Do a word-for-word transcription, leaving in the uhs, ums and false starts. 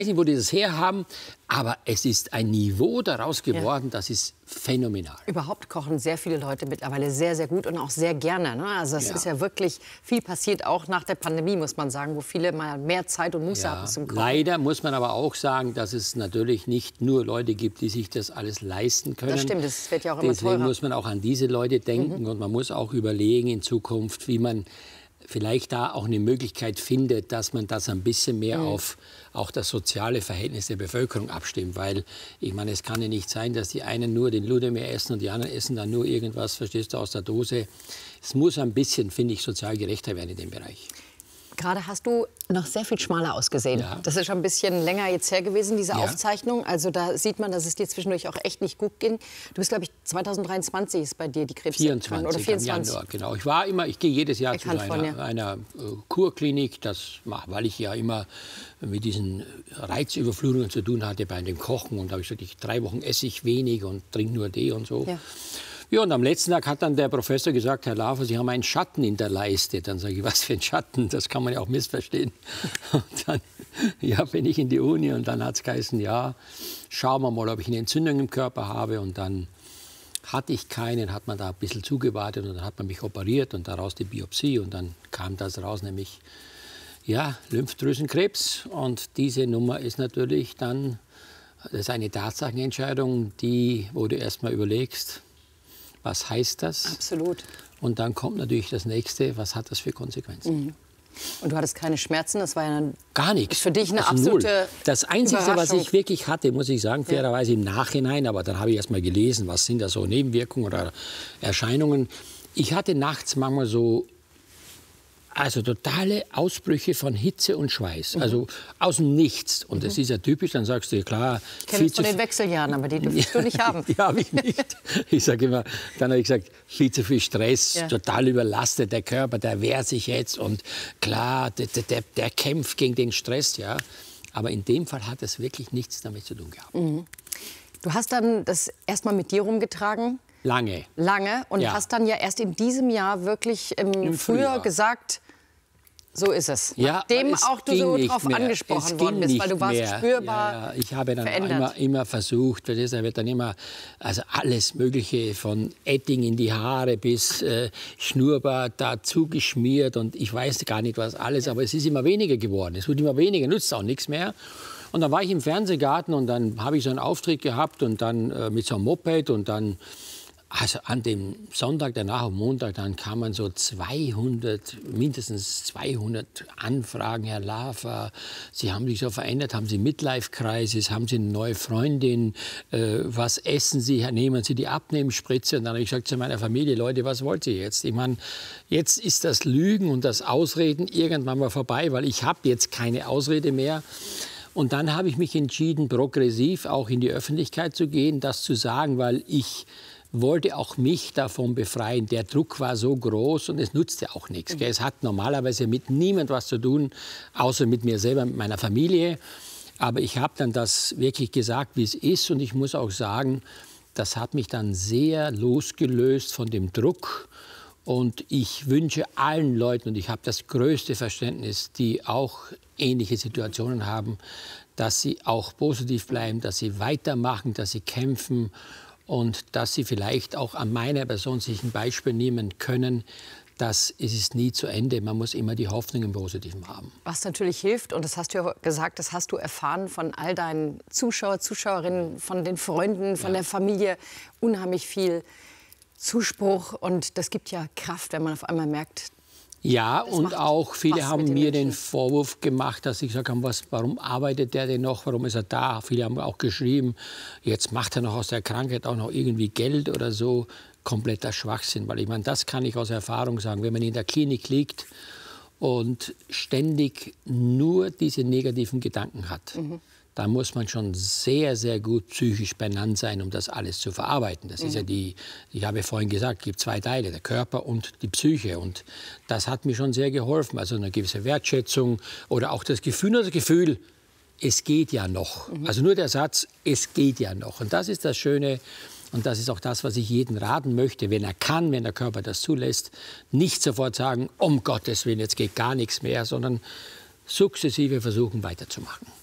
Ich weiß nicht, wo die das herhaben, aber es ist ein Niveau daraus geworden, ja. Das ist phänomenal. Überhaupt kochen sehr viele Leute mittlerweile sehr, sehr gut und auch sehr gerne. Ne? Also es ja. ist ja wirklich viel passiert, auch nach der Pandemie, muss man sagen, wo viele mal mehr Zeit und Muße ja. hatten zum Kochen. Leider muss man aber auch sagen, dass es natürlich nicht nur Leute gibt, die sich das alles leisten können. Das stimmt, das wird ja auch immer Deswegen teurer. muss man auch an diese Leute denken, mhm. und man muss auch überlegen in Zukunft, wie man vielleicht da auch eine Möglichkeit findet, dass man das ein bisschen mehr mhm. auf auch das soziale Verhältnis der Bevölkerung abstimmt. Weil, ich meine, es kann ja nicht sein, dass die einen nur den Ludermeer essen und die anderen essen dann nur irgendwas, verstehst du, aus der Dose. Es muss ein bisschen, finde ich, sozial gerechter werden in dem Bereich. Gerade hast du noch sehr viel schmaler ausgesehen. Ja. Das ist schon ein bisschen länger jetzt her gewesen, diese ja. Aufzeichnung. Also da sieht man, dass es dir zwischendurch auch echt nicht gut ging. Du bist, glaube ich, zwanzig dreiundzwanzig ist bei dir die Krebs vierundzwanzig oder vierundzwanzig. Januar, genau. Ich war immer, ich gehe jedes Jahr zu einer, von, ja. einer uh, Kurklinik, das mache, weil ich ja immer mit diesen Reizüberflutungen zu tun hatte bei dem Kochen. Und da habe ich gesagt, ich, drei Wochen esse ich wenig und trinke nur Tee und so. Ja. Ja, und am letzten Tag hat dann der Professor gesagt, Herr Laafer, Sie haben einen Schatten in der Leiste. Dann sage ich, was für ein Schatten? Das kann man ja auch missverstehen. Und dann ja, bin ich in die Uni und dann hat es geheißen, ja, schauen wir mal, ob ich eine Entzündung im Körper habe. Und dann hatte ich keinen, hat man da ein bisschen zugewartet und dann hat man mich operiert und daraus die Biopsie. Und dann kam das raus, nämlich ja, Lymphdrüsenkrebs. Und diese Nummer ist natürlich dann, das ist eine Tatsachenentscheidung, die, wo du erst mal überlegst, was heißt das? Absolut. Und dann kommt natürlich das Nächste, was hat das für Konsequenzen? Mhm. Und du hattest keine Schmerzen, das war ja gar nichts. Für dich eine also absolute null. Das Einzige, was ich wirklich hatte, muss ich sagen, fairerweise im Nachhinein, aber dann habe ich erst mal gelesen, was sind da so Nebenwirkungen oder Erscheinungen. Ich hatte nachts manchmal so also totale Ausbrüche von Hitze und Schweiß, mhm. also aus dem Nichts. Und das mhm. ist ja typisch, dann sagst du, ja klar... Ich kenne es von den Wechseljahren, aber die dürfst du nicht haben. Die habe ich nicht. Ich sage immer, dann habe ich gesagt, viel zu viel Stress, ja. total überlastet, der Körper, der wehrt sich jetzt. Und klar, der, der, der kämpft gegen den Stress, ja. Aber in dem Fall hat es wirklich nichts damit zu tun gehabt. Mhm. Du hast dann das erst mal mit dir rumgetragen? Lange. Lange. Und ja. hast dann ja erst in diesem Jahr wirklich im, Im Frühjahr, Frühjahr gesagt, so ist es. Ja, Nachdem auch du so drauf mehr. angesprochen worden bist, weil du warst mehr. spürbar ja, ja. Ich habe dann verändert. immer, immer versucht, da wird dann immer also alles Mögliche von Edding in die Haare bis äh, Schnurrbart dazu geschmiert und ich weiß gar nicht was alles, aber es ist immer weniger geworden. Es wird immer weniger, nutzt auch nichts mehr. Und dann war ich im Fernsehgarten und dann habe ich so einen Auftritt gehabt und dann äh, mit so einem Moped und dann also an dem Sonntag danach, am Montag, dann kamen so zweihundert, mindestens zweihundert Anfragen, Herr Laafer, Sie haben sich so verändert, haben Sie Midlife-Crisis, haben Sie eine neue Freundin, äh, was essen Sie, nehmen Sie die Abnehmspritze? Und dann habe ich gesagt zu meiner Familie, Leute, was wollt ihr jetzt? Ich meine, jetzt ist das Lügen und das Ausreden irgendwann mal vorbei, weil ich habe jetzt keine Ausrede mehr. Und dann habe ich mich entschieden, progressiv auch in die Öffentlichkeit zu gehen, das zu sagen, weil ich wollte auch mich davon befreien. Der Druck war so groß und es nutzte auch nichts. Mhm. Es hat normalerweise mit niemand was zu tun, außer mit mir selber, mit meiner Familie. Aber ich habe dann das wirklich gesagt, wie es ist. Und ich muss auch sagen, das hat mich dann sehr losgelöst von dem Druck. Und ich wünsche allen Leuten, und ich habe das größte Verständnis, die auch ähnliche Situationen haben, dass sie auch positiv bleiben, dass sie weitermachen, dass sie kämpfen. Und dass Sie vielleicht auch an meiner Person sich ein Beispiel nehmen können, dass es ist nie zu Ende. Man muss immer die Hoffnung im Positiven haben. Was natürlich hilft, und das hast du ja gesagt, das hast du erfahren von all deinen Zuschauer, Zuschauerinnen, von den Freunden, von ja. der Familie, unheimlich viel Zuspruch. Und das gibt ja Kraft, wenn man auf einmal merkt, ja, das und auch viele haben mir Menschen. den Vorwurf gemacht, dass sie gesagt haben, was, warum arbeitet der denn noch, warum ist er da? Viele haben auch geschrieben, jetzt macht er noch aus der Krankheit auch noch irgendwie Geld oder so. Kompletter Schwachsinn, weil ich meine, das kann ich aus Erfahrung sagen, wenn man in der Klinik liegt und ständig nur diese negativen Gedanken hat, mhm. da muss man schon sehr, sehr gut psychisch benannt sein, um das alles zu verarbeiten. Das mhm. ist ja die, ich habe vorhin gesagt, es gibt zwei Teile, der Körper und die Psyche. Und das hat mir schon sehr geholfen. Also eine gewisse Wertschätzung oder auch das Gefühl, das Gefühl, es geht ja noch. Mhm. Also nur der Satz, es geht ja noch. Und das ist das Schöne. Und das ist auch das, was ich jedem raten möchte, wenn er kann, wenn der Körper das zulässt, nicht sofort sagen, um Gottes Willen, jetzt geht gar nichts mehr, sondern sukzessive versuchen weiterzumachen.